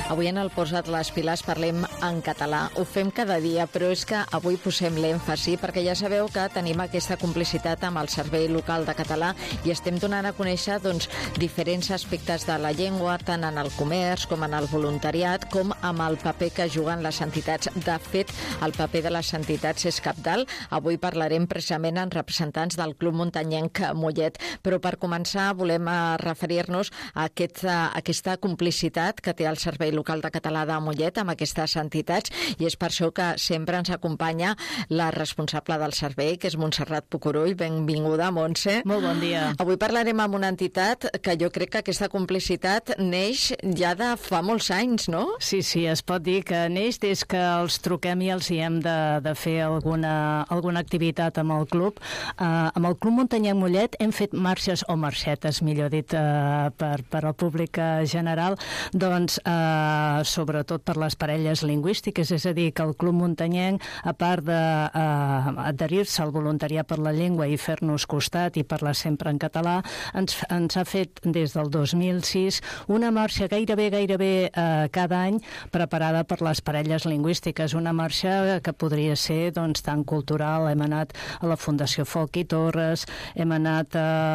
Avui en el Posa't les piles parlem en català. Ho fem cada dia, però és que avui posem l'èmfasi perquè ja sabeu que tenim aquesta complicitat amb el Servei Local de Català i estem donant a conèixer diferents aspectes de la llengua, tant en el comerç com en el voluntariat, com amb el paper que juguen les entitats. De fet, el paper de les entitats és cabdal. Avui parlarem precisament amb representants del Club Muntanyenc Mollet, però per començar volem referir-nos a aquesta complicitat que té el Servei Local de Català de Mollet amb aquestes entitats, i és per això que sempre ens acompanya la responsable del servei, que és Montserrat Pucurull. Benvinguda, Montse. Molt bon dia. Avui parlarem amb una entitat que jo crec que aquesta complicitat neix ja de fa molts anys, no? Sí, es pot dir que neix des que els truquem i els hi hem de fer alguna activitat amb el club. Amb el Club Muntanyenc Mollet hem fet marxes o marxetes, millor dit, per al públic general, doncs sobretot per les parelles lingüístiques, és a dir, que el Club Muntanyenc, a part d'adherir-se al voluntariat per la llengua i fer-nos costat i parlar sempre en català, ens ha fet des del 2006 una marxa gairebé cada any preparada per les parelles lingüístiques, una marxa que podria ser tant cultural. Hem anat a la Fundació Folch i Torres, hem anat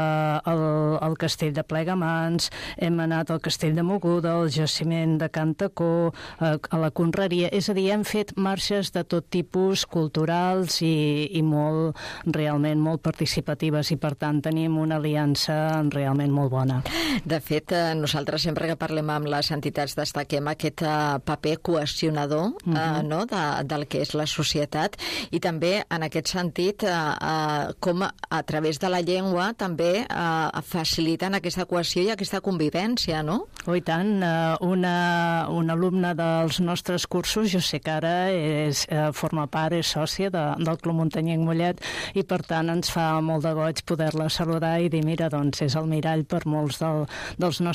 al Castell de Plegamans, hem anat al Castell de Mogoda, al Jaciment de Can Tacó, a la Conreria. És a dir, hem fet marxes de tot tipus, culturals i realment molt participatives, i per tant tenim una aliança realment molt bona. De fet, nosaltres sempre que parlem amb les entitats destaquem aquest paper cohesionador del que és la societat, i també en aquest sentit com a través de la llengua també faciliten aquesta cohesió i aquesta convivència, no? Oh, i tant. Un alumne dels nostres cursos, jo sé que ara forma part, és sòcia del Club Muntanyenc Mollet, i per tant ens fa molt de goig poder-la saludar i dir, mira, doncs és el mirall per molts dels nostres